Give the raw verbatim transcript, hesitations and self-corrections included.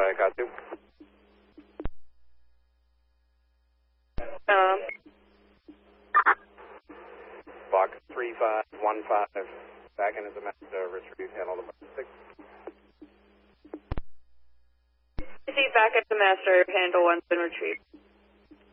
by Katsu. Um, Box three five one five, back into the master, retrieve, handle number six. see back at the master, handle one's been retrieved.